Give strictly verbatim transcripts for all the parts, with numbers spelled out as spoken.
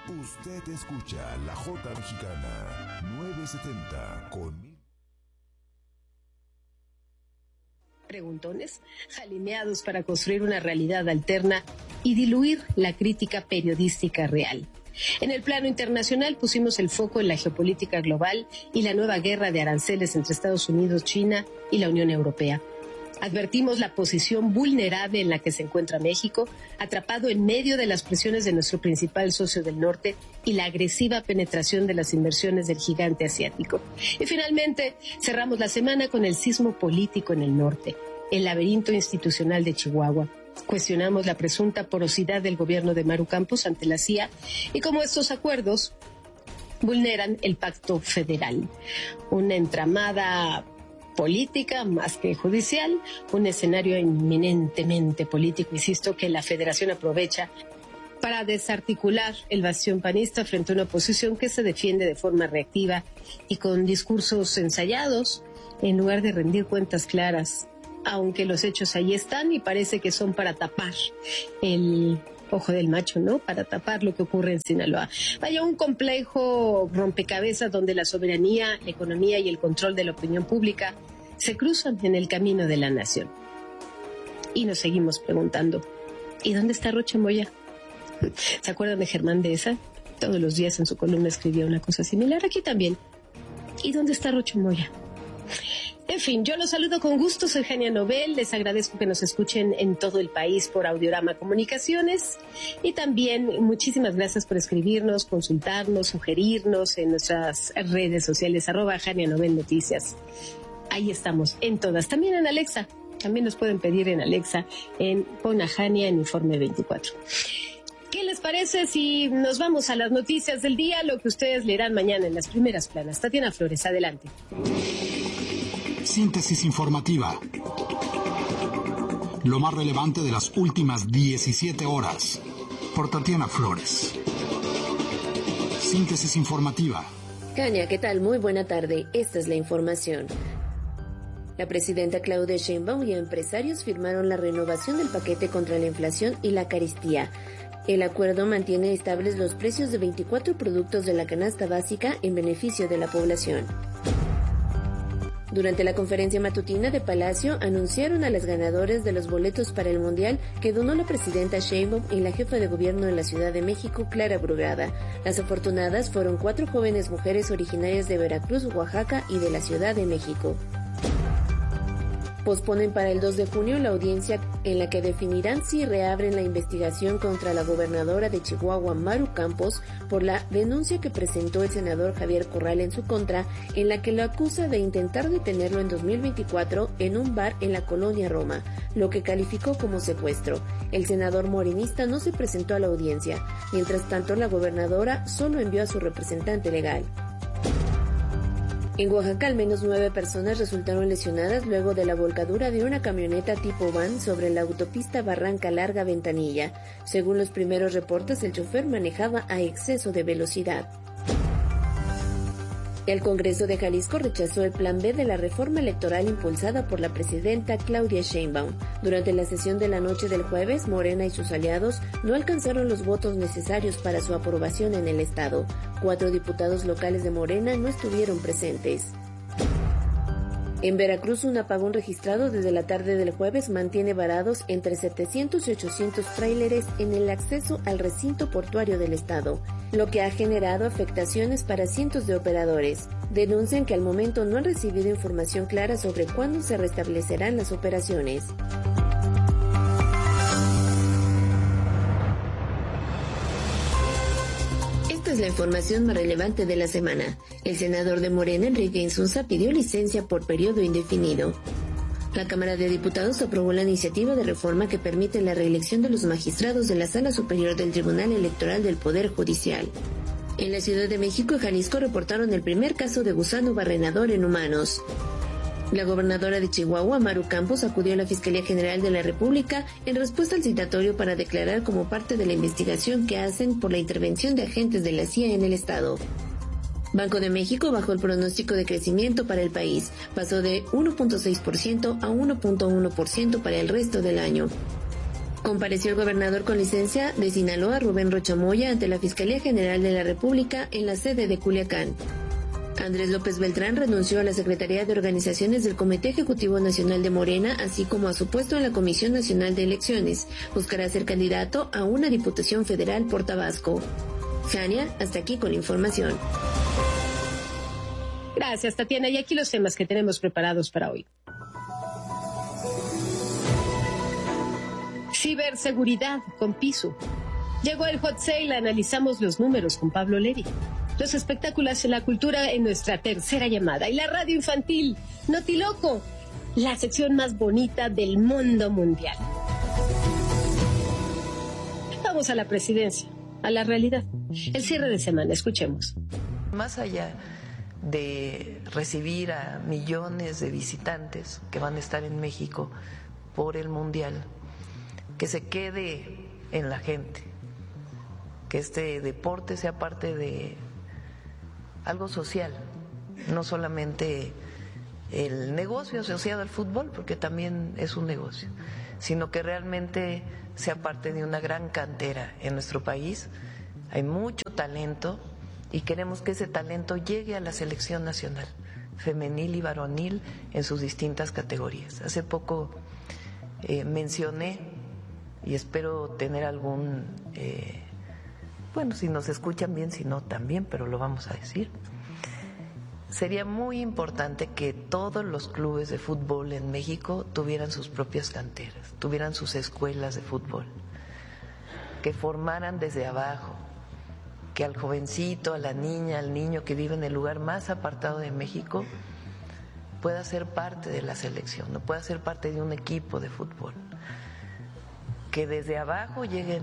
Usted escucha La Jota Mexicana novecientos setenta con... Preguntones, alineados para construir una realidad alterna y diluir la crítica periodística real. En el plano internacional pusimos el foco en la geopolítica global y la nueva guerra de aranceles entre Estados Unidos, China y la Unión Europea. Advertimos la posición vulnerable en la que se encuentra México, atrapado en medio de las presiones de nuestro principal socio del norte y la agresiva penetración de las inversiones del gigante asiático. Y finalmente, cerramos la semana con el sismo político en el norte, el laberinto institucional de Chihuahua. Cuestionamos la presunta porosidad del gobierno de Maru Campos ante la C I A y cómo estos acuerdos vulneran el pacto federal. Una entramada política más que judicial, un escenario eminentemente político, insisto, que la Federación aprovecha para desarticular el bastión panista frente a una oposición que se defiende de forma reactiva y con discursos ensayados en lugar de rendir cuentas claras, aunque los hechos ahí están y parece que son para tapar el ojo del macho, ¿no? Para tapar lo que ocurre en Sinaloa. Vaya, un complejo rompecabezas donde la soberanía, la economía y el control de la opinión pública se cruzan en el camino de la nación. Y nos seguimos preguntando, ¿y dónde está Rocha Moya? ¿Se acuerdan de Germán Dehesa? Todos los días en su columna escribía una cosa similar. Aquí también. ¿Y dónde está Rocha Moya? En fin, yo los saludo con gusto, soy Jania Nobel, les agradezco que nos escuchen en todo el país por Audiorama Comunicaciones y también muchísimas gracias por escribirnos, consultarnos, sugerirnos en nuestras redes sociales, arroba Jania Nobel Noticias. Ahí estamos, en todas, también en Alexa, también nos pueden pedir en Alexa, en Pon a Jania en Informe veinticuatro. ¿Qué les parece si nos vamos a las noticias del día, lo que ustedes leerán mañana en las primeras planas? Tatiana Flores, adelante. Síntesis informativa. Lo más relevante de las últimas diecisiete horas. Por Tatiana Flores. Síntesis informativa. Caña, ¿qué tal? Muy buena tarde. Esta es la información. La presidenta Claudia Sheinbaum y empresarios firmaron la renovación del paquete contra la inflación y la carestía. El acuerdo mantiene estables los precios de veinticuatro productos de la canasta básica en beneficio de la población. Durante la conferencia matutina de Palacio, anunciaron a las ganadoras de los boletos para el Mundial que donó la presidenta Sheinbaum y la jefa de gobierno de la Ciudad de México, Clara Brugada. Las afortunadas fueron cuatro jóvenes mujeres originarias de Veracruz, Oaxaca y de la Ciudad de México. Posponen para el dos de junio la audiencia en la que definirán si reabren la investigación contra la gobernadora de Chihuahua, Maru Campos, por la denuncia que presentó el senador Javier Corral en su contra, en la que lo acusa de intentar detenerlo en dos mil veinticuatro en un bar en la colonia Roma, lo que calificó como secuestro. El senador morenista no se presentó a la audiencia. Mientras tanto, la gobernadora solo envió a su representante legal. En Oaxaca, al menos nueve personas resultaron lesionadas luego de la volcadura de una camioneta tipo van sobre la autopista Barranca Larga Ventanilla. Según los primeros reportes, el chofer manejaba a exceso de velocidad. El Congreso de Jalisco rechazó el Plan B de la reforma electoral impulsada por la presidenta Claudia Sheinbaum. Durante la sesión de la noche del jueves, Morena y sus aliados no alcanzaron los votos necesarios para su aprobación en el estado. Cuatro diputados locales de Morena no estuvieron presentes. En Veracruz, un apagón registrado desde la tarde del jueves mantiene varados entre setecientos y ochocientos tráileres en el acceso al recinto portuario del estado, lo que ha generado afectaciones para cientos de operadores. Denuncian que al momento no han recibido información clara sobre cuándo se restablecerán las operaciones. Esta es la información más relevante de la semana. El senador de Morena, Enrique Insunza, pidió licencia por periodo indefinido. La Cámara de Diputados aprobó la iniciativa de reforma que permite la reelección de los magistrados de la Sala Superior del Tribunal Electoral del Poder Judicial. En la Ciudad de México y Jalisco reportaron el primer caso de gusano barrenador en humanos. La gobernadora de Chihuahua, Maru Campos, acudió a la Fiscalía General de la República en respuesta al citatorio para declarar como parte de la investigación que hacen por la intervención de agentes de la C I A en el estado. Banco de México bajó el pronóstico de crecimiento para el país, pasó de uno punto seis por ciento a uno punto uno por ciento para el resto del año. Compareció el gobernador con licencia de Sinaloa, Rubén Rocha Moya, ante la Fiscalía General de la República en la sede de Culiacán. Andrés López Beltrán renunció a la Secretaría de Organizaciones del Comité Ejecutivo Nacional de Morena, así como a su puesto en la Comisión Nacional de Elecciones. Buscará ser candidato a una diputación federal por Tabasco. Jania, hasta aquí con la información. Gracias, Tatiana. Y aquí los temas que tenemos preparados para hoy. Ciberseguridad con Piso. Llegó el hot sale, analizamos los números con Pablo Levy. Los espectáculos en la cultura en nuestra tercera llamada. Y la radio infantil, Notiloco, la sección más bonita del mundo mundial. Vamos a la presidencia, a la realidad. El cierre de semana, escuchemos. Más allá de recibir a millones de visitantes que van a estar en México por el Mundial, que se quede en la gente, que este deporte sea parte de algo social, no solamente el negocio asociado al fútbol, porque también es un negocio, sino que realmente sea parte de una gran cantera en nuestro país. Hay mucho talento y queremos que ese talento llegue a la selección nacional, femenil y varonil, en sus distintas categorías. Hace poco eh, mencioné, y espero tener algún... Eh, Bueno, si nos escuchan bien, si no también, pero lo vamos a decir. Sería muy importante que todos los clubes de fútbol en México tuvieran sus propias canteras, tuvieran sus escuelas de fútbol, que formaran desde abajo, que al jovencito, a la niña, al niño que vive en el lugar más apartado de México pueda ser parte de la selección, no pueda ser parte de un equipo de fútbol, que desde abajo lleguen,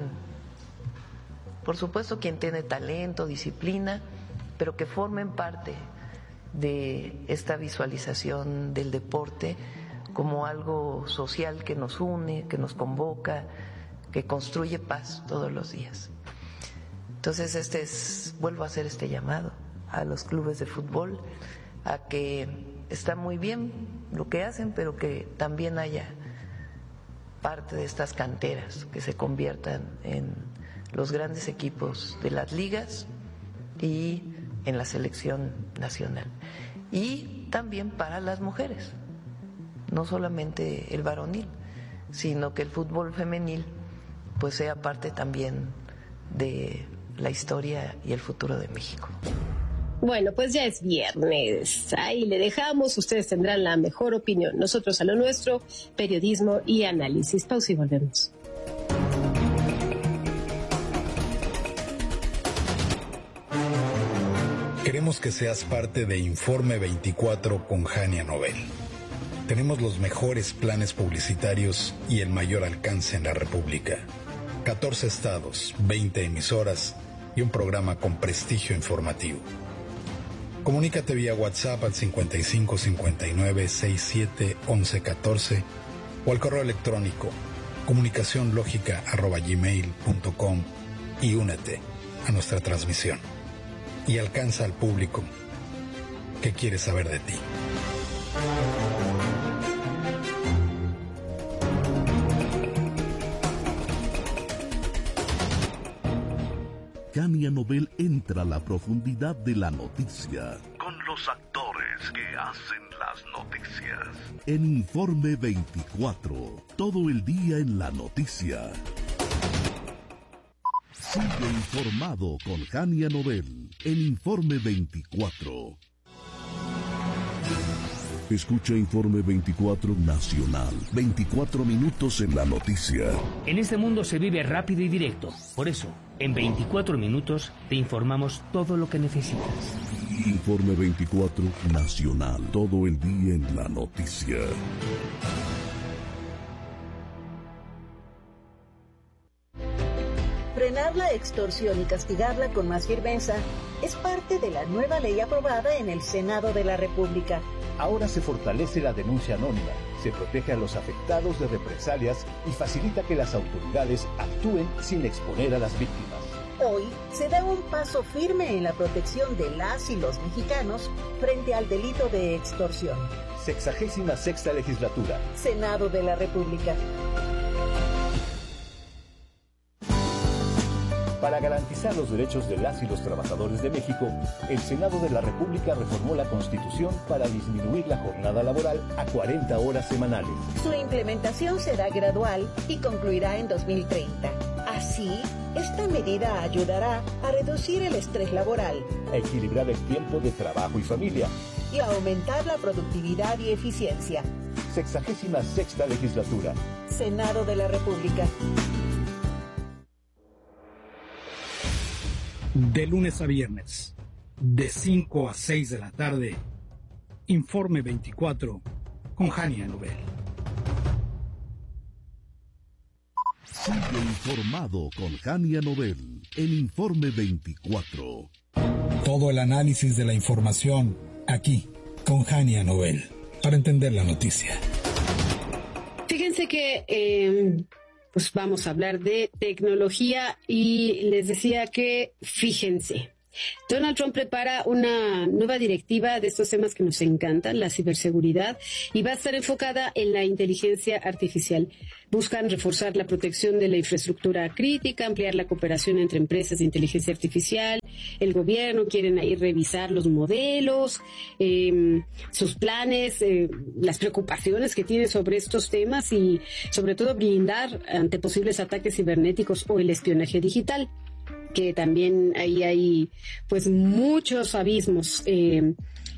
por supuesto, quien tiene talento, disciplina, pero que formen parte de esta visualización del deporte como algo social que nos une, que nos convoca, que construye paz todos los días. Entonces, este es, vuelvo a hacer este llamado a los clubes de fútbol, a que está muy bien lo que hacen, pero que también haya parte de estas canteras que se conviertan en los grandes equipos de las ligas y en la selección nacional. Y también para las mujeres, no solamente el varonil, sino que el fútbol femenil pues sea parte también de la historia y el futuro de México. Bueno, pues ya es viernes, ahí le dejamos, ustedes tendrán la mejor opinión, nosotros a lo nuestro, periodismo y análisis. Pausa y volvemos. Queremos que seas parte de Informe veinticuatro con Jania Nobel. Tenemos los mejores planes publicitarios y el mayor alcance en la República. catorce estados, veinte emisoras y un programa con prestigio informativo. Comunícate vía WhatsApp al cincuenta y cinco cincuenta y nueve sesenta y siete once catorce o al correo electrónico comunicacionlógica arroba gmail punto com y únete a nuestra transmisión. Y alcanza al público que quiere saber de ti. Jania Nobel entra a la profundidad de la noticia. Con los actores que hacen las noticias. En Informe veinticuatro, todo el día en la noticia. Sigue informado con Jania Nobel en Informe veinticuatro. Escucha Informe veinticuatro Nacional. veinticuatro minutos en la noticia. En este mundo se vive rápido y directo. Por eso, en veinticuatro minutos te informamos todo lo que necesitas. Informe veinticuatro Nacional. Todo el día en la noticia. Frenar la extorsión y castigarla con más firmeza es parte de la nueva ley aprobada en el Senado de la República. Ahora se fortalece la denuncia anónima, se protege a los afectados de represalias y facilita que las autoridades actúen sin exponer a las víctimas. Hoy se da un paso firme en la protección de las y los mexicanos frente al delito de extorsión. Sexagésima sexta legislatura. Senado de la República. Para garantizar los derechos de las y los trabajadores de México, el Senado de la República reformó la Constitución para disminuir la jornada laboral a cuarenta horas semanales. Su implementación será gradual y concluirá en dos mil treinta. Así, esta medida ayudará a reducir el estrés laboral, a equilibrar el tiempo de trabajo y familia y a aumentar la productividad y eficiencia. Sexagésima sexta legislatura. Senado de la República. De lunes a viernes, de cinco a seis de la tarde, Informe veinticuatro con Jania Nobel. Sigue informado con Jania Nobel en Informe veinticuatro. Todo el análisis de la información aquí con Jania Nobel para entender la noticia. Fíjense que eh, pues vamos a hablar de tecnología y les decía que fíjense. Donald Trump prepara una nueva directiva de estos temas que nos encantan, la ciberseguridad, y va a estar enfocada en la inteligencia artificial. Buscan reforzar la protección de la infraestructura crítica, ampliar la cooperación entre empresas de inteligencia artificial. El gobierno quieren ahí revisar los modelos, eh, sus planes, eh, las preocupaciones que tiene sobre estos temas y sobre todo blindar ante posibles ataques cibernéticos o el espionaje digital, que también ahí hay pues muchos abismos eh,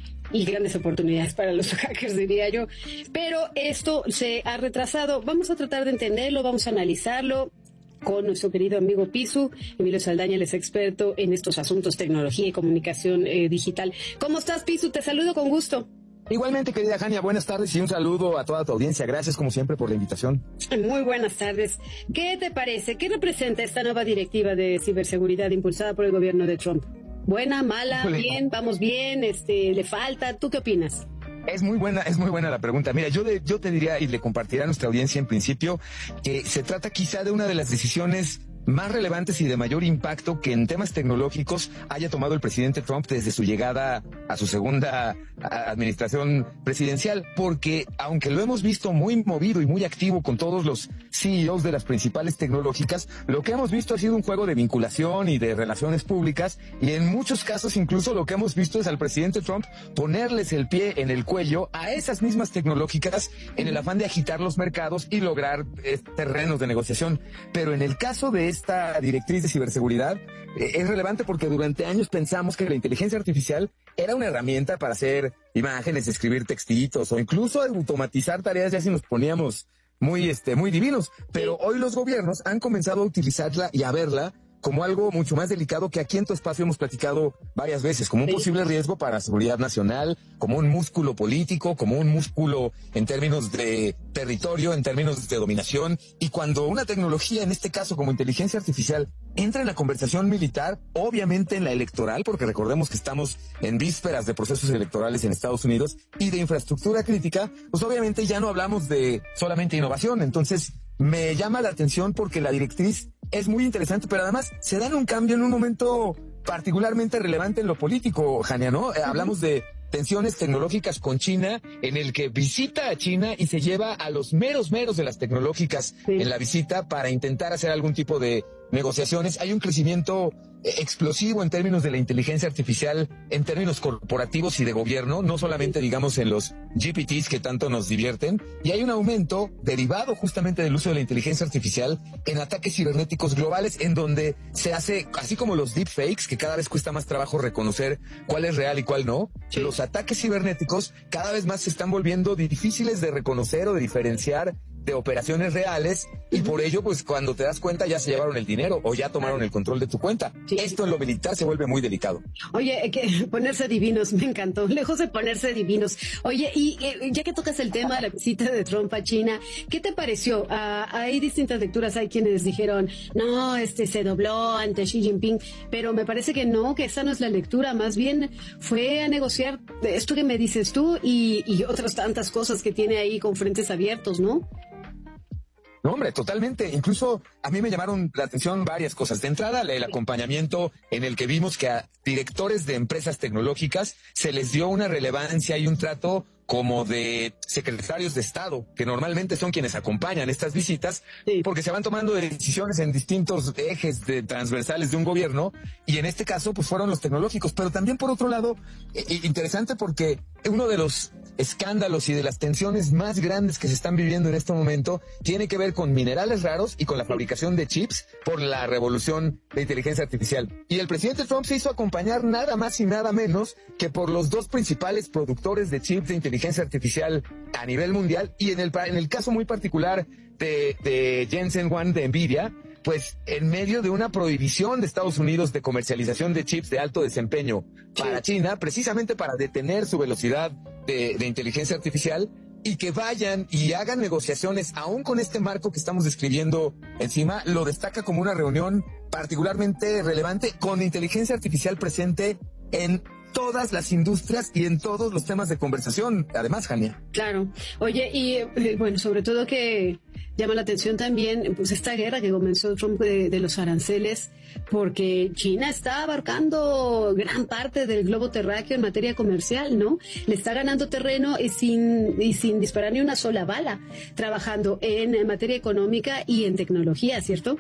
y grandes oportunidades para los hackers, diría yo. Pero esto se ha retrasado. Vamos a tratar de entenderlo, vamos a analizarlo con nuestro querido amigo Pisu. Emilio Saldaña, él es experto en estos asuntos, tecnología y comunicación eh, digital. ¿Cómo estás, Pisu? Te saludo con gusto. Igualmente, querida Jania, buenas tardes y un saludo a toda tu audiencia. Gracias, como siempre, por la invitación. Muy buenas tardes. ¿Qué te parece? ¿Qué representa esta nueva directiva de ciberseguridad impulsada por el gobierno de Trump? ¿Buena, mala, Híjole. bien, vamos bien, este, le falta? ¿Tú qué opinas? Es muy buena, es muy buena la pregunta. Mira, yo, de, yo te diría y le compartiré a nuestra audiencia en principio que se trata quizá de una de las decisiones más relevantes y de mayor impacto que en temas tecnológicos haya tomado el presidente Trump desde su llegada a su segunda administración presidencial, porque aunque lo hemos visto muy movido y muy activo con todos los C E Os de las principales tecnológicas, lo que hemos visto ha sido un juego de vinculación y de relaciones públicas, y en muchos casos incluso lo que hemos visto es al presidente Trump ponerles el pie en el cuello a esas mismas tecnológicas en el afán de agitar los mercados y lograr eh, terrenos de negociación. Pero en el caso de esta directriz de ciberseguridad eh, es relevante porque durante años pensamos que la inteligencia artificial era una herramienta para hacer imágenes, escribir textitos o incluso automatizar tareas, ya si nos poníamos muy, este, muy divinos. Pero hoy los gobiernos han comenzado a utilizarla y a verla como algo mucho más delicado, que aquí en tu espacio hemos platicado varias veces, como un posible riesgo para la seguridad nacional, como un músculo político, como un músculo en términos de territorio, en términos de dominación. Y cuando una tecnología, en este caso como inteligencia artificial, entra en la conversación militar, obviamente en la electoral, porque recordemos que estamos en vísperas de procesos electorales en Estados Unidos, y de infraestructura crítica, pues obviamente ya no hablamos de solamente innovación. Entonces me llama la atención porque la directriz es muy interesante, pero además se da en un cambio en un momento particularmente relevante en lo político, Jania, ¿no? Eh, hablamos de tensiones tecnológicas con China, en el que visita a China y se lleva a los meros meros de las tecnológicas sí. en la visita para intentar hacer algún tipo de negociaciones. Hay un crecimiento explosivo en términos de la inteligencia artificial, en términos corporativos y de gobierno, no solamente digamos en los G P Ts que tanto nos divierten, y hay un aumento derivado justamente del uso de la inteligencia artificial en ataques cibernéticos globales, en donde se hace, así como los deepfakes, que cada vez cuesta más trabajo reconocer cuál es real y cuál no, sí. los ataques cibernéticos cada vez más se están volviendo difíciles de reconocer o de diferenciar de operaciones reales, y por ello, pues cuando te das cuenta ya se llevaron el dinero o ya tomaron el control de tu cuenta. Sí. Esto en lo militar se vuelve muy delicado. Oye, que ponerse divinos, me encantó, lejos de ponerse divinos. Oye, y eh, ya que tocas el tema de la visita de Trump a China, ¿qué te pareció? Ah, hay distintas lecturas, hay quienes dijeron, no, este se dobló ante Xi Jinping, pero me parece que no, que esa no es la lectura, más bien fue a negociar esto que me dices tú y, y otras tantas cosas que tiene ahí con frentes abiertos, ¿no? No, hombre, totalmente. Incluso a mí me llamaron la atención varias cosas. De entrada, el acompañamiento en el que vimos que a directores de empresas tecnológicas se les dio una relevancia y un trato como de secretarios de Estado, que normalmente son quienes acompañan estas visitas, sí, porque se van tomando decisiones en distintos ejes de, transversales de un gobierno, y en este caso pues fueron los tecnológicos. Pero también, por otro lado, eh, interesante porque uno de los escándalos y de las tensiones más grandes que se están viviendo en este momento tiene que ver con minerales raros y con la fabricación de chips por la revolución de inteligencia artificial. Y el presidente Trump se hizo acompañar nada más y nada menos que por los dos principales productores de chips de inteligencia artificial a nivel mundial, y en el, en el caso muy particular de, de Jensen Huang de Nvidia, pues en medio de una prohibición de Estados Unidos de comercialización de chips de alto desempeño para China, precisamente para detener su velocidad de, de inteligencia artificial, y que vayan y hagan negociaciones, aún con este marco que estamos describiendo encima, lo destaca como una reunión particularmente relevante, con inteligencia artificial presente en todas las industrias y en todos los temas de conversación, además, Jania. Claro. Oye, y eh, bueno, sobre todo que llama la atención también pues esta guerra que comenzó Trump de, de los aranceles, porque China está abarcando gran parte del globo terráqueo en materia comercial, ¿no? Le está ganando terreno y sin, y sin disparar ni una sola bala, trabajando en, en materia económica y en tecnología, ¿cierto?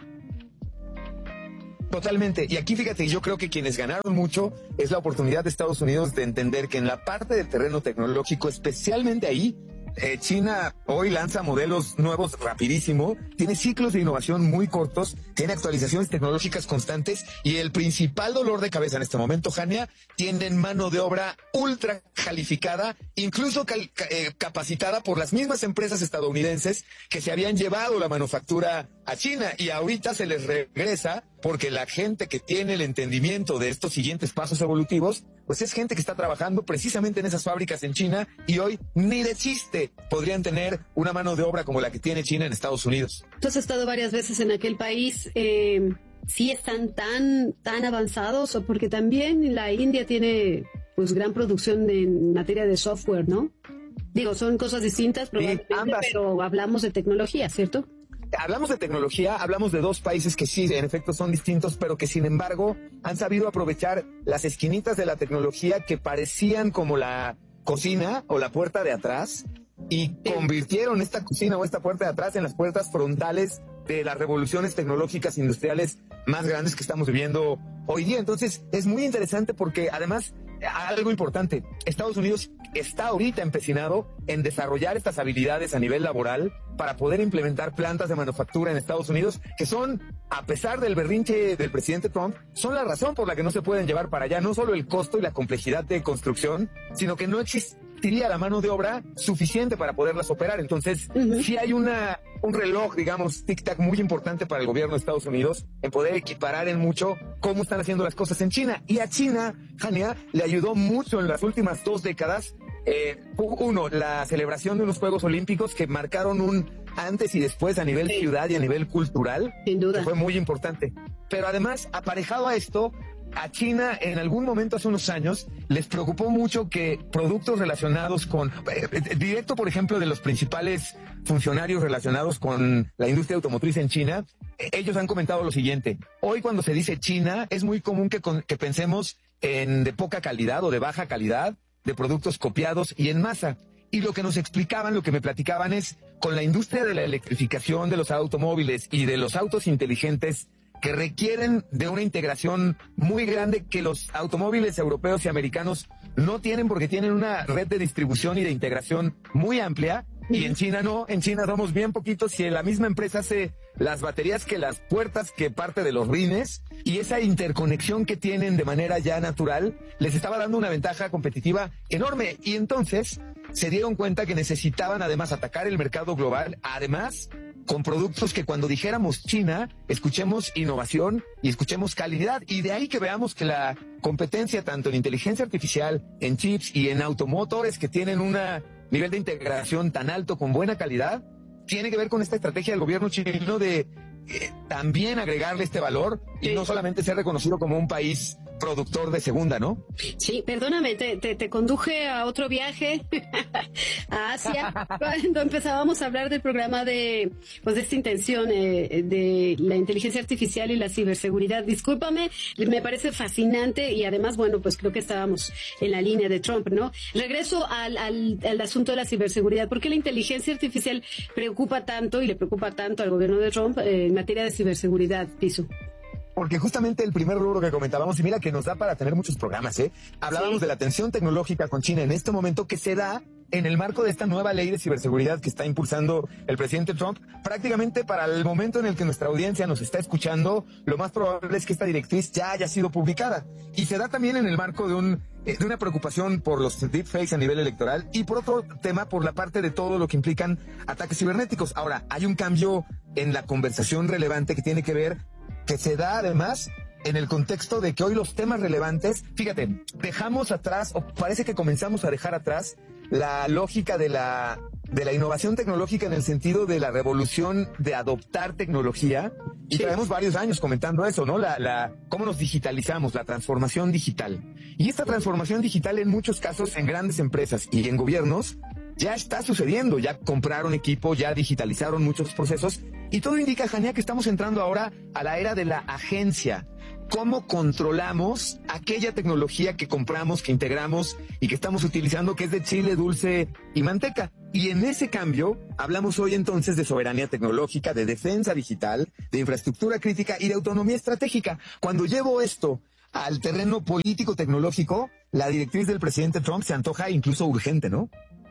Totalmente. Y aquí fíjate, yo creo que quienes ganaron mucho es la oportunidad de Estados Unidos de entender que en la parte del terreno tecnológico, especialmente ahí, eh, China hoy lanza modelos nuevos rapidísimo, tiene ciclos de innovación muy cortos, tiene actualizaciones tecnológicas constantes, y el principal dolor de cabeza en este momento, Jania, tienen mano de obra ultra calificada, incluso cal, eh, capacitada por las mismas empresas estadounidenses que se habían llevado la manufactura a China, y ahorita se les regresa porque la gente que tiene el entendimiento de estos siguientes pasos evolutivos, pues es gente que está trabajando precisamente en esas fábricas en China, y hoy ni de chiste podrían tener una mano de obra como la que tiene China en Estados Unidos. Tú has estado varias veces en aquel país. Eh, ¿sí están tan, tan avanzados? O porque también la India tiene pues gran producción de, en materia de software, ¿no? Digo, son cosas distintas probablemente, sí, ambas, pero hablamos de tecnología, ¿cierto? Hablamos de tecnología, hablamos de dos países que sí, en efecto, son distintos, pero que sin embargo han sabido aprovechar las esquinitas de la tecnología que parecían como la cocina o la puerta de atrás, y convirtieron esta cocina o esta puerta de atrás en las puertas frontales de las revoluciones tecnológicas industriales más grandes que estamos viviendo hoy día. Entonces, es muy interesante porque además, algo importante, Estados Unidos está ahorita empecinado en desarrollar estas habilidades a nivel laboral para poder implementar plantas de manufactura en Estados Unidos, que son, a pesar del berrinche del presidente Trump, son la razón por la que no se pueden llevar para allá, no solo el costo y la complejidad de construcción, sino que no existiría la mano de obra suficiente para poderlas operar. Entonces, uh-huh. sí hay una, un reloj, digamos, tic-tac muy importante para el gobierno de Estados Unidos en poder equiparar en mucho cómo están haciendo las cosas en China. Y a China, Jania, le ayudó mucho en las últimas dos décadas. Eh, uno, la celebración de unos Juegos Olímpicos que marcaron un antes y después a nivel sí. ciudad y a nivel cultural. Sin duda. Que fue muy importante. Pero además, aparejado a esto, a China en algún momento hace unos años les preocupó mucho que productos relacionados con, eh, directo por ejemplo de los principales funcionarios relacionados con la industria automotriz en China, eh, ellos han comentado lo siguiente: hoy cuando se dice China es muy común que, con, que pensemos en de poca calidad o de baja calidad, de productos copiados y en masa. Y lo que nos explicaban, lo que me platicaban es, con la industria de la electrificación de los automóviles y de los autos inteligentes, que requieren de una integración muy grande que los automóviles europeos y americanos no tienen, porque tienen una red de distribución y de integración muy amplia, y en China no, en China somos bien poquitos, y la misma empresa hace las baterías que las puertas, que parte de los rines, y esa interconexión que tienen de manera ya natural les estaba dando una ventaja competitiva enorme, y entonces se dieron cuenta que necesitaban además atacar el mercado global, además con productos que cuando dijéramos China, escuchemos innovación y escuchemos calidad, y de ahí que veamos que la competencia tanto en inteligencia artificial, en chips y en automotores que tienen un nivel de integración tan alto con buena calidad, tiene que ver con esta estrategia del gobierno chino de eh, también agregarle este valor y no solamente ser reconocido como un país productor de segunda, ¿no? Sí, perdóname, te, te, te conduje a otro viaje a Asia cuando empezábamos a hablar del programa de, pues de esta intención eh, de la inteligencia artificial y la ciberseguridad. Discúlpame, me parece fascinante y además, bueno, pues creo que estábamos en la línea de Trump, ¿no? Regreso al, al, al asunto de la ciberseguridad. ¿Por qué la inteligencia artificial preocupa tanto y le preocupa tanto al gobierno de Trump eh, en materia de ciberseguridad, Piso? Porque justamente el primer rubro que comentábamos, y mira que nos da para tener muchos programas, ¿eh? Hablábamos sí. de la tensión tecnológica con China en este momento que se da en el marco de esta nueva ley de ciberseguridad que está impulsando el presidente Trump. Prácticamente para el momento en el que nuestra audiencia nos está escuchando, lo más probable es que esta directriz ya haya sido publicada. Y se da también en el marco de un de una preocupación por los deepfakes a nivel electoral y por otro tema por la parte de todo lo que implican ataques cibernéticos. Ahora, hay un cambio en la conversación relevante que tiene que ver que se da además en el contexto de que hoy los temas relevantes, fíjate, dejamos atrás, o parece que comenzamos a dejar atrás, la lógica de la, de la innovación tecnológica en el sentido de la revolución de adoptar tecnología, y sí. traemos varios años comentando eso, ¿no? La, la, cómo nos digitalizamos, la transformación digital. Y esta transformación digital en muchos casos en grandes empresas y en gobiernos ya está sucediendo, ya compraron equipo, ya digitalizaron muchos procesos y todo indica, Jania, que estamos entrando ahora a la era de la agencia. ¿Cómo controlamos aquella tecnología que compramos, que integramos y que estamos utilizando, que es de chile, dulce y manteca? Y en ese cambio hablamos hoy entonces de soberanía tecnológica, de defensa digital, de infraestructura crítica y de autonomía estratégica. Cuando llevo esto al terreno político-tecnológico, la directriz del presidente Trump se antoja incluso urgente, ¿no?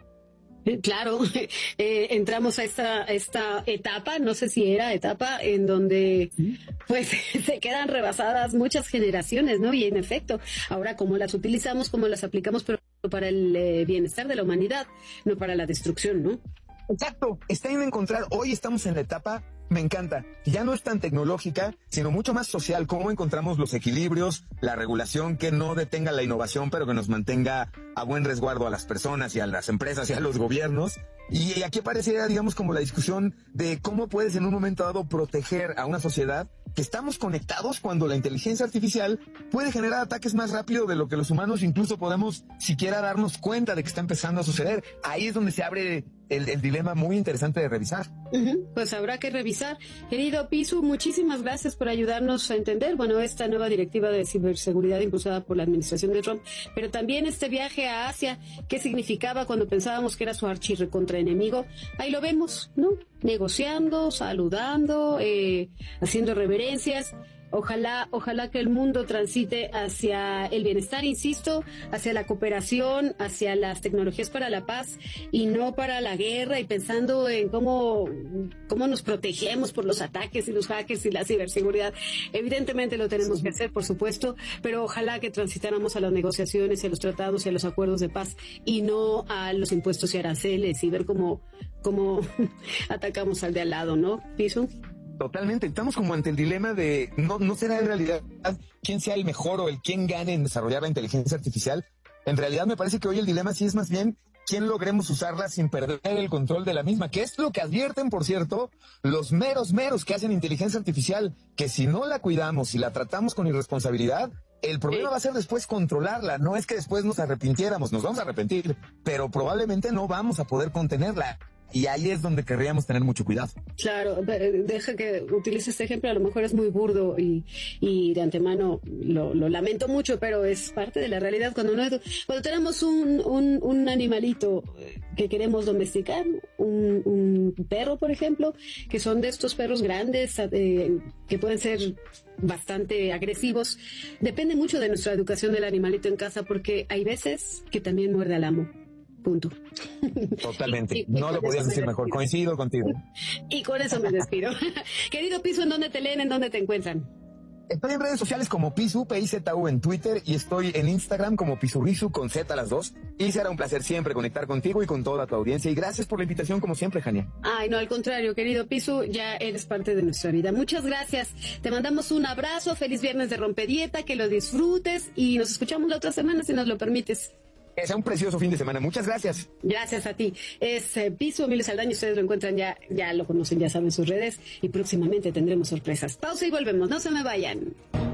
Claro, eh, entramos a esta, esta etapa, no sé si era etapa, en donde pues se quedan rebasadas muchas generaciones, ¿no? Y en efecto, ahora cómo las utilizamos, cómo las aplicamos, pero para el eh, bienestar de la humanidad, no para la destrucción, ¿no? Exacto, está en encontrar, hoy estamos en la etapa, me encanta, ya no es tan tecnológica, sino mucho más social, cómo encontramos los equilibrios, la regulación que no detenga la innovación, pero que nos mantenga a buen resguardo a las personas y a las empresas y a los gobiernos. Y aquí apareciera, digamos, como la discusión de cómo puedes en un momento dado proteger a una sociedad que estamos conectados cuando la inteligencia artificial puede generar ataques más rápido de lo que los humanos incluso podemos siquiera darnos cuenta de que está empezando a suceder. Ahí es donde se abre el, el dilema muy interesante de revisar. Uh-huh. Pues habrá que revisar. Querido Pisu, muchísimas gracias por ayudarnos a entender, bueno, esta nueva directiva de ciberseguridad impulsada por la administración de Trump, pero también este viaje a Asia, qué significaba cuando pensábamos que era su archirrecontraenemigo. Ahí lo vemos, ¿no? Negociando, saludando, eh, haciendo reverencias. Ojalá, ojalá que el mundo transite hacia el bienestar, insisto, hacia la cooperación, hacia las tecnologías para la paz y no para la guerra, y pensando en cómo, cómo nos protegemos por los ataques y los hackers y la ciberseguridad. Evidentemente lo tenemos que hacer, por supuesto, pero ojalá que transitáramos a las negociaciones, a los tratados y a los acuerdos de paz y no a los impuestos y aranceles y ver cómo, cómo atacamos al de al lado, ¿no, Piso? Totalmente, estamos como ante el dilema de no, no será en realidad quién sea el mejor o el quién gane en desarrollar la inteligencia artificial. En realidad me parece que hoy el dilema sí es más bien quién logremos usarla sin perder el control de la misma, que es lo que advierten, por cierto, los meros meros que hacen inteligencia artificial, que si no la cuidamos y la tratamos con irresponsabilidad, el problema va a ser después controlarla. No es que después nos arrepintiéramos, nos vamos a arrepentir, pero probablemente no vamos a poder contenerla. Y ahí es donde querríamos tener mucho cuidado. Claro, deja que utilice este ejemplo, a lo mejor es muy burdo y, y de antemano lo, lo lamento mucho, pero es parte de la realidad. Cuando, no, cuando tenemos un, un, un animalito que queremos domesticar, un, un perro, por ejemplo, que son de estos perros grandes, eh, que pueden ser bastante agresivos, depende mucho de nuestra educación del animalito en casa, porque hay veces que también muerde al amo. Punto. Totalmente. Y, y no lo podías decir mejor. Coincido contigo. Y con eso me despido. Querido Pisu, ¿en dónde te leen? ¿En dónde te encuentran? Estoy en redes sociales como Pisu, P I Z U en Twitter, y estoy en Instagram como Pisurisu con Z las dos. Y será un placer siempre conectar contigo y con toda tu audiencia. Y gracias por la invitación, como siempre, Jania. Ay, no, al contrario, querido Pisu, ya eres parte de nuestra vida. Muchas gracias. Te mandamos un abrazo. Feliz viernes de Rompedieta, que lo disfrutes y nos escuchamos la otra semana si nos lo permites. Que sea un precioso fin de semana. Muchas gracias. Gracias a ti. Es eh, Pisu, Emilio Saldaña. Ustedes lo encuentran ya, ya lo conocen, ya saben sus redes. Y próximamente tendremos sorpresas. Pausa y volvemos. No se me vayan.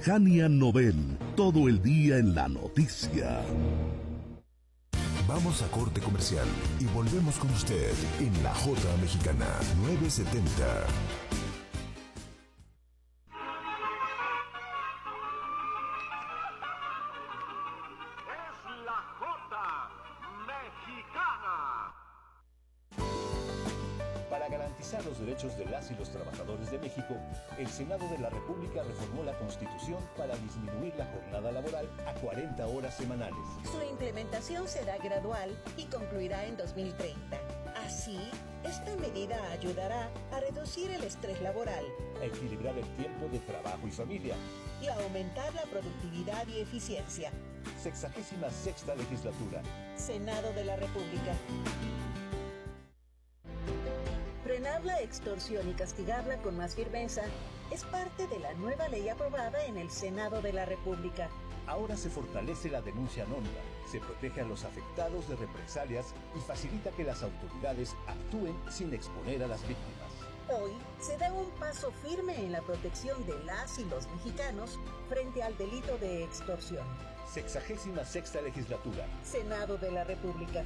Hania Nobel, todo el día en la noticia. Vamos a corte comercial y volvemos con usted en La Jota Mexicana novecientos setenta. Es La Jota Mexicana. Para garantizar los derechos de las y los trabajadores de México, el Senado de la República reformó la Constitución para disminuir la jornada laboral a cuarenta horas semanales. Su implementación será gradual y concluirá en dos mil treinta. Así, esta medida ayudará a reducir el estrés laboral, A equilibrar el tiempo de trabajo y familia. y a aumentar la productividad y eficiencia. Sexagésima sexta legislatura. Senado de la República. Frenar la extorsión y castigarla con más firmeza es parte de la nueva ley aprobada en el Senado de la República. Ahora se fortalece la denuncia anónima, se protege a los afectados de represalias y facilita que las autoridades actúen sin exponer a las víctimas. Hoy se da un paso firme en la protección de las y los mexicanos frente al delito de extorsión. Sexagésima sexta legislatura. Senado de la República.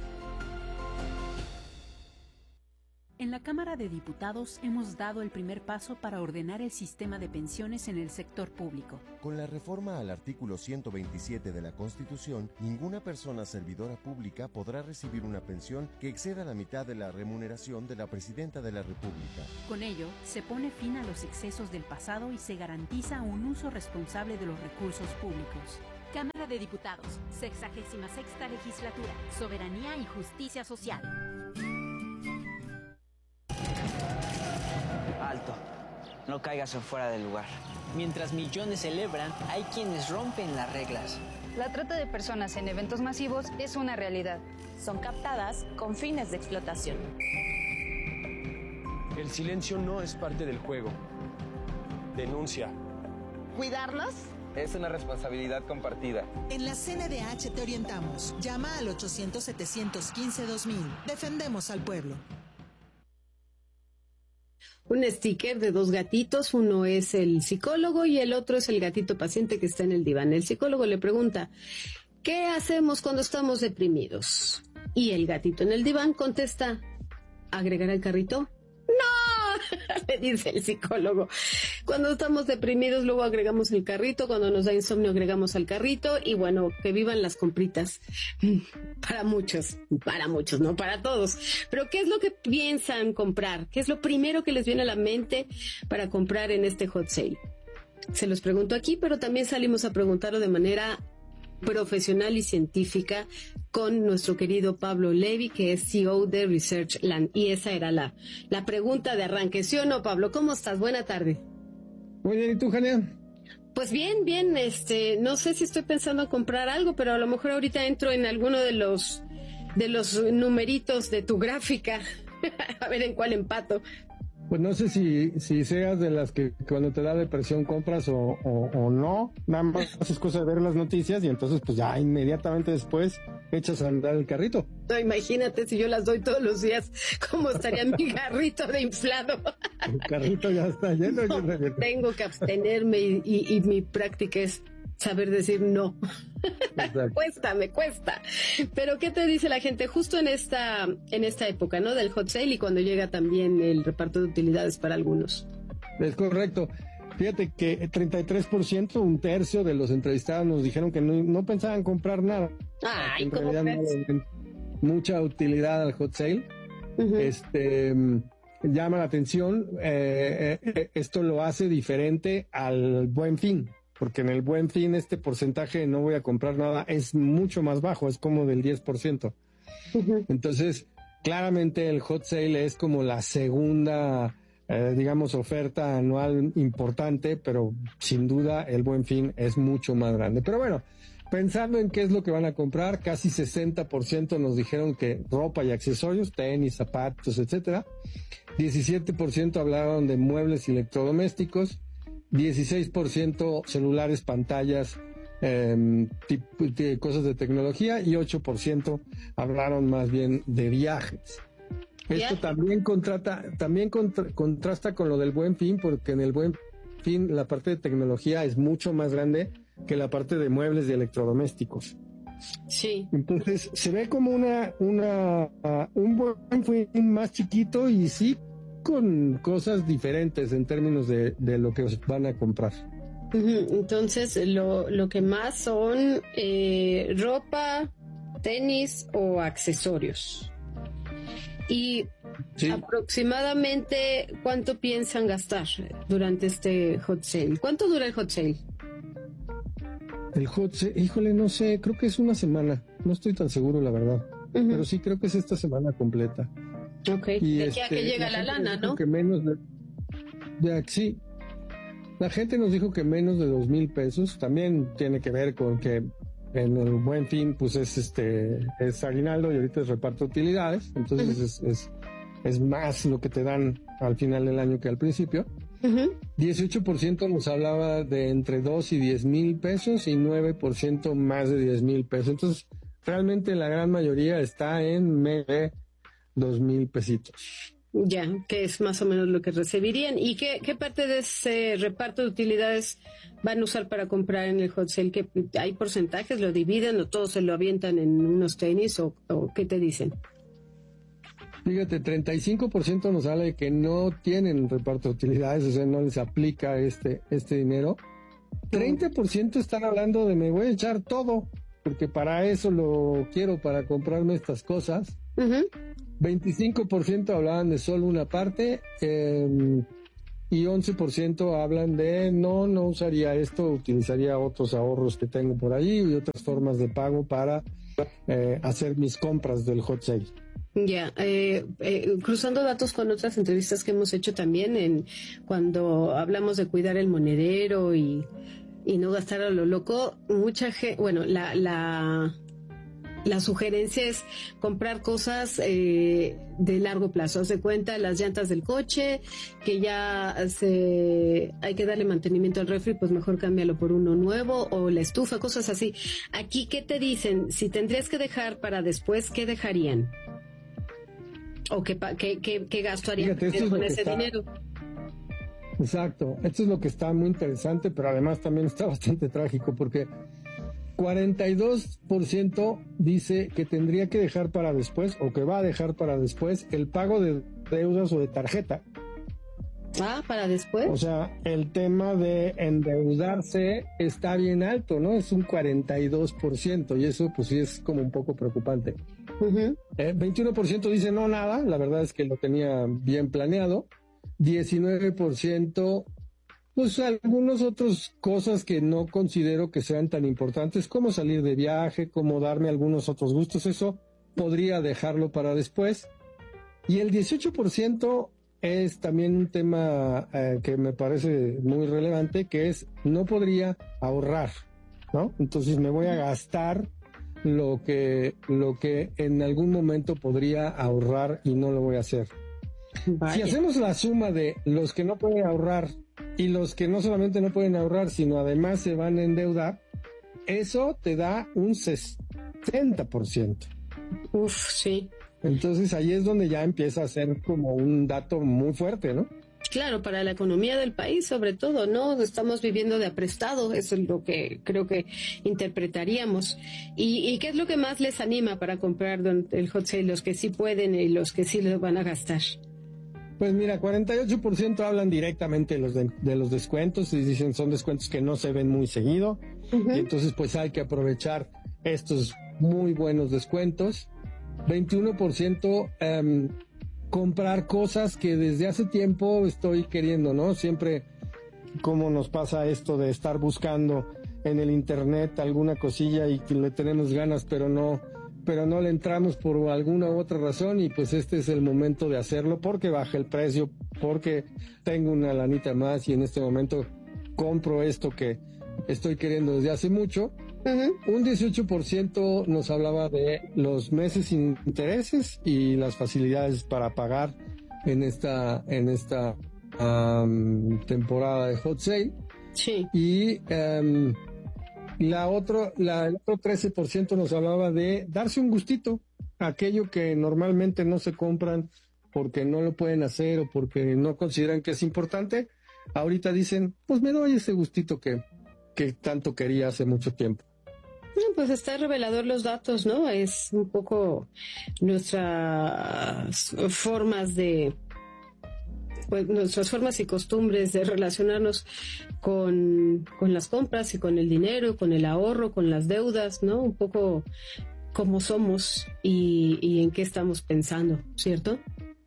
En la Cámara de Diputados hemos dado el primer paso para ordenar el sistema de pensiones en el sector público. Con la reforma al artículo ciento veintisiete de la Constitución, ninguna persona servidora pública podrá recibir una pensión que exceda la mitad de la remuneración de la Presidenta de la República. Con ello, se pone fin a los excesos del pasado y se garantiza un uso responsable de los recursos públicos. Cámara de Diputados, sexagésima sexta legislatura, soberanía y justicia social. Alto, no caigas en fuera del lugar. Mientras millones celebran, hay quienes rompen las reglas. La trata de personas en eventos masivos es una realidad. Son captadas con fines de explotación. El silencio no es parte del juego. Denuncia. ¿Cuidarnos? Es una responsabilidad compartida. En la C N D H te orientamos. Llama al ochocientos, setecientos quince, dos mil. Defendemos al pueblo. Un sticker de dos gatitos, uno es el psicólogo y el otro es el gatito paciente que está en el diván. El psicólogo le pregunta, ¿qué hacemos cuando estamos deprimidos? Y el gatito en el diván contesta, ¿agregar al carrito? ¡No! Le dice el psicólogo. Cuando estamos deprimidos luego agregamos el carrito, cuando nos da insomnio agregamos al carrito y bueno, que vivan las compritas. Para muchos, para muchos, no para todos. Pero ¿qué es lo que piensan comprar? ¿Qué es lo primero que les viene a la mente para comprar en este hot sale? Se los pregunto aquí, pero también salimos a preguntarlo de manera profesional y científica con nuestro querido Pablo Levy, que es C E O de Researchland. Y esa era la, la pregunta de arranque. ¿Sí o no, Pablo? ¿Cómo estás? Buena tarde. Muy bien, ¿y tú, Jania? Pues bien, bien, este, no sé si estoy pensando en comprar algo, pero a lo mejor ahorita entro en alguno de los, de los numeritos de tu gráfica, a ver en cuál empato. Pues no sé si, si seas de las que cuando te da depresión compras o, o, o no, nada más es cosa de ver las noticias y entonces pues ya inmediatamente después echas a andar el carrito. No, imagínate si yo las doy todos los días, ¿cómo estaría mi carrito de inflado? El carrito ya está lleno. No, lleno. Tengo que abstenerme y, y, y mi práctica es saber decir no. Me cuesta, me cuesta. Pero ¿qué te dice la gente justo en esta en esta época, ¿no? Del hot sale y cuando llega también el reparto de utilidades para algunos. Es correcto. Fíjate que treinta y tres por ciento, un tercio de los entrevistados nos dijeron que no, no pensaban comprar nada. Ay, en ¿cómo realidad crees? No, mucha utilidad al hot sale. Uh-huh. Este llama la atención. Eh, eh, esto lo hace diferente al Buen Fin. Porque en el Buen Fin este porcentaje de no voy a comprar nada es mucho más bajo, es como del diez por ciento. Uh-huh. Entonces, claramente el hot sale es como la segunda, eh, digamos, oferta anual importante, pero sin duda el Buen Fin es mucho más grande. Pero bueno, pensando en qué es lo que van a comprar, casi sesenta por ciento nos dijeron que ropa y accesorios, tenis, zapatos, etcétera. diecisiete por ciento hablaron de muebles y electrodomésticos. dieciséis por ciento celulares, pantallas, eh, tipo, de cosas de tecnología y ocho por ciento hablaron más bien de viajes. Esto también contrata, también contra, contrasta con lo del Buen Fin, porque en el Buen fin la parte de tecnología es mucho más grande que la parte de muebles y electrodomésticos. Sí. Entonces se ve como una, una, uh, un buen fin más chiquito y sí con cosas diferentes en términos de, de lo que van a comprar. Entonces lo, lo que más son eh, ropa, tenis o accesorios. Y sí. Aproximadamente ¿cuánto piensan gastar durante este hot sale? ¿Cuánto dura el hot sale? El hot sale, híjole, no sé, creo que es una semana. No estoy tan seguro, la verdad. Uh-huh. Pero sí creo que es esta semana completa. Ok, y de aquí a que llega la, la lana, ¿no? Que menos de, de, sí. La gente nos dijo que menos de dos mil pesos. También tiene que ver con que en el Buen Fin, pues es este es aguinaldo y ahorita es reparto de utilidades. Entonces uh-huh. es, es, es más lo que te dan al final del año que al principio. Uh-huh. dieciocho por ciento nos hablaba de entre dos y diez mil pesos y nueve por ciento más de diez mil pesos. Entonces, realmente la gran mayoría está en menos de dos mil pesitos. Ya, que es más o menos lo que recibirían. ¿Y qué, qué parte de ese reparto de utilidades van a usar para comprar en el hot sale? ¿Qué, ¿Hay porcentajes? ¿Lo dividen o todos se lo avientan en unos tenis? ¿O, o qué te dicen? Fíjate, treinta y cinco por ciento nos habla de que no tienen reparto de utilidades, o sea, no les aplica este, este dinero. treinta por ciento están hablando de me voy a echar todo, porque para eso lo quiero, para comprarme estas cosas. Uh-huh. veinticinco por ciento hablaban de solo una parte eh, y once por ciento hablan de no, no usaría esto, utilizaría otros ahorros que tengo por ahí y otras formas de pago para eh, hacer mis compras del hot sale. Ya, eh, eh, cruzando datos con otras entrevistas que hemos hecho también, en cuando hablamos de cuidar el monedero y, y no gastar a lo loco, mucha gente, bueno, la, la, la sugerencia es comprar cosas eh, de largo plazo. Haz de cuenta las llantas del coche, que ya se, hay que darle mantenimiento al refri, pues mejor cámbialo por uno nuevo, o la estufa, cosas así. Aquí, ¿qué te dicen? Si tendrías que dejar para después, ¿qué dejarían? ¿O qué, qué, qué, qué gasto harían Fíjate, con ese está, dinero? Exacto, esto es lo que está muy interesante, pero además también está bastante trágico, porque cuarenta y dos por ciento dice que tendría que dejar para después, o que va a dejar para después, el pago de deudas o de tarjeta. Ah, para después. O sea, el tema de endeudarse está bien alto, ¿no? Es un cuarenta y dos por ciento, y eso pues sí es como un poco preocupante. Uh-huh. Eh, veintiuno por ciento dice no, nada, la verdad es que lo tenía bien planeado. diecinueve por ciento, pues algunas otras cosas que no considero que sean tan importantes, como salir de viaje, como darme algunos otros gustos, eso podría dejarlo para después. Y el dieciocho por ciento es también un tema eh, que me parece muy relevante, que es no podría ahorrar, ¿no? Entonces me voy a gastar lo que lo que en algún momento podría ahorrar y no lo voy a hacer. Vaya. Si hacemos la suma de los que no pueden ahorrar y los que no solamente no pueden ahorrar, sino además se van a endeudar, eso te da un sesenta por ciento. Uf, sí. Entonces ahí es donde ya empieza a ser como un dato muy fuerte, ¿no? Claro, para la economía del país, sobre todo, ¿no? Estamos viviendo de aprestado, eso es lo que creo que interpretaríamos. ¿Y, y qué es lo que más les anima para comprar el hot sale, los que sí pueden y los que sí les van a gastar? Pues mira, cuarenta y ocho por ciento hablan directamente de los, de, de los descuentos y dicen son descuentos que no se ven muy seguido. Uh-huh. Y entonces pues hay que aprovechar estos muy buenos descuentos. veintiuno por ciento um, comprar cosas que desde hace tiempo estoy queriendo, ¿no? Siempre como nos pasa esto de estar buscando en el internet alguna cosilla y que le tenemos ganas, pero no, pero no le entramos por alguna u otra razón, y pues este es el momento de hacerlo porque baja el precio, porque tengo una lanita más y en este momento compro esto que estoy queriendo desde hace mucho. Uh-huh. Un dieciocho por ciento nos hablaba de los meses sin intereses y las facilidades para pagar en esta en esta um, temporada de hot sale. Sí. Y um, la otro, la, el otro trece por ciento nos hablaba de darse un gustito, aquello que normalmente no se compran porque no lo pueden hacer o porque no consideran que es importante. ahorita dicen, pues me doy ese gustito que, que tanto quería hace mucho tiempo. Bueno, pues está revelador los datos, ¿no? Es un poco nuestras formas de, pues, nuestras formas y costumbres de relacionarnos con, con las compras y con el dinero, con el ahorro, con las deudas, ¿no? Un poco cómo somos y, y en qué estamos pensando, ¿cierto?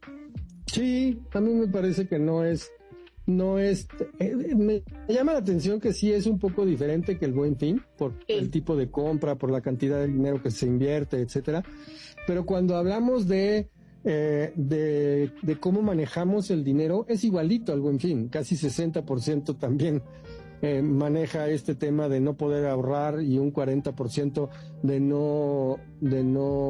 Sí, a mí me parece que no es, no es, eh, me llama la atención que sí es un poco diferente que el Buen Fin, por sí. el tipo de compra, por la cantidad de dinero que se invierte, etcétera. Pero cuando hablamos de, eh, de, de cómo manejamos el dinero, es igualito al Buen Fin, casi sesenta por ciento también. Eh, maneja este tema de no poder ahorrar y un cuarenta por ciento de no de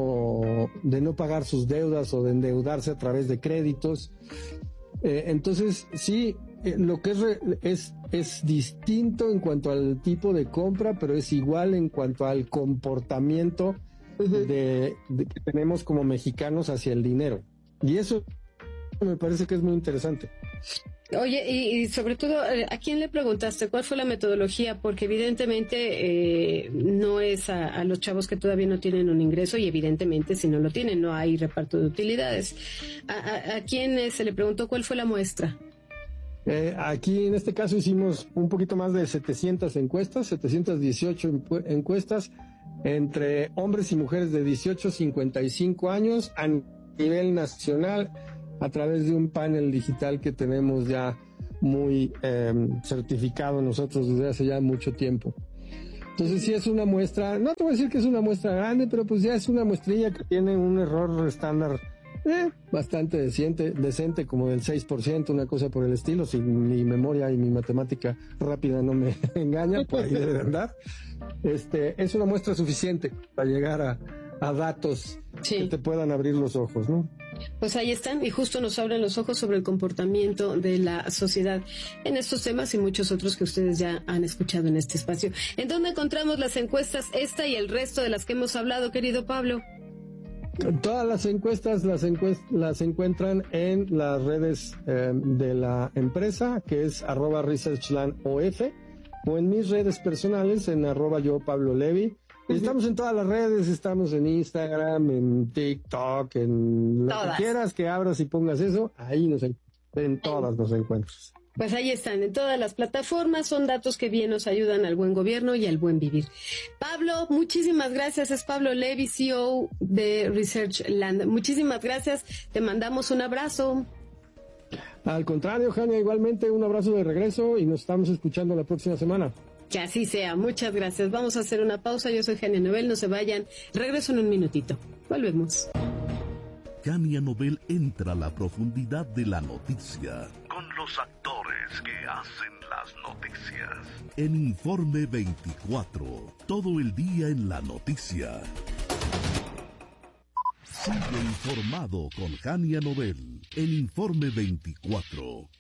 no de no pagar sus deudas o de endeudarse a través de créditos. Eh, entonces sí, eh, lo que es, re, es es distinto en cuanto al tipo de compra, pero es igual en cuanto al comportamiento uh-huh. de, de que tenemos como mexicanos hacia el dinero, y eso me parece que es muy interesante. Oye, y, y sobre todo, ¿a quién le preguntaste cuál fue la metodología? Porque evidentemente eh, no es a, a los chavos que todavía no tienen un ingreso, y evidentemente si no lo tienen no hay reparto de utilidades. ¿A, a, a quién se le preguntó cuál fue la muestra? Eh, aquí en este caso hicimos un poquito más de setecientas encuestas, setecientas dieciocho encuestas entre hombres y mujeres de dieciocho a cincuenta y cinco años a nivel nacional, a través de un panel digital que tenemos ya muy eh, certificado nosotros desde hace ya mucho tiempo. Entonces sí es una muestra, no te voy a decir que es una muestra grande, pero pues ya es una muestrilla que tiene un error estándar eh, bastante decente, decente, como del seis por ciento, una cosa por el estilo, si mi memoria y mi matemática rápida no me engañan, por ahí debe andar. Este, es una muestra suficiente para llegar a, a datos sí. que te puedan abrir los ojos, ¿no? Pues ahí están, y justo nos abren los ojos sobre el comportamiento de la sociedad en estos temas y muchos otros que ustedes ya han escuchado en este espacio. ¿En dónde encontramos las encuestas, esta y el resto de las que hemos hablado, querido Pablo? Todas las encuestas las, encuest las encuentran en las redes eh, de la empresa, que es arroba researchlandof, o en mis redes personales, en arroba yo Pablo Levi. Estamos en todas las redes, estamos en Instagram, en TikTok, en lo todas. que quieras que abras y pongas eso, ahí nos en todas nos encuentras. Pues ahí están, en todas las plataformas, son datos que bien nos ayudan al buen gobierno y al buen vivir. Pablo, muchísimas gracias, es Pablo Levi, C E O de Researchland. Muchísimas gracias, te mandamos un abrazo. Al contrario, Jania, igualmente un abrazo de regreso y nos estamos escuchando la próxima semana. Que así sea, muchas gracias. Vamos a hacer una pausa, yo soy Jania Nobel, no se vayan, regreso en un minutito, volvemos. Jania Nobel entra a la profundidad de la noticia. Con los actores que hacen las noticias. En Informe veinticuatro, todo el día en la noticia. Sigue informado con Jania Nobel en Informe veinticuatro.